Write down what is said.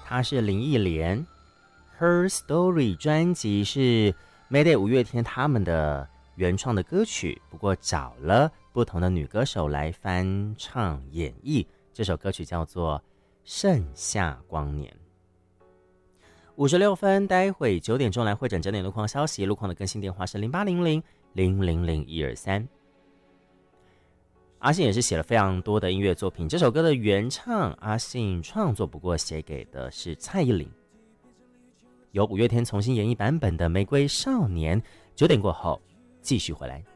她是林忆莲。Her Story 专辑是 Mayday 五月天他们的原创的歌曲，不过找了不同的女歌手来翻唱演绎。这首歌曲叫做《盛夏光年》。56分，待会9点钟来会诊整点路况消息。路况的更新电话是0800000123。阿信也是写了非常多的音乐作品，这首歌的原唱阿信创作，不过写给的是蔡依林，由五月天重新演绎版本的《玫瑰少年》。9点过后继续回来。